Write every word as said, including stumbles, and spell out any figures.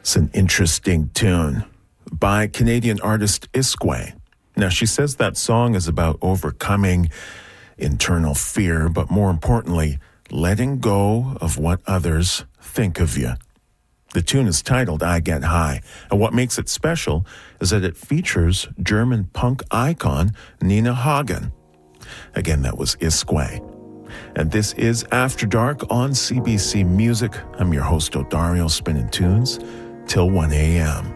It's an interesting tune by Canadian artist Iskway. Now, she says that song is about overcoming internal fear, but more importantly, letting go of what others think of you. The tune is titled I Get High, and what makes it special is that it features German punk icon Nina Hagen. Again, that was Iskway. And this is After Dark on C B C Music. I'm your host, Odario, spinning tunes till one a.m.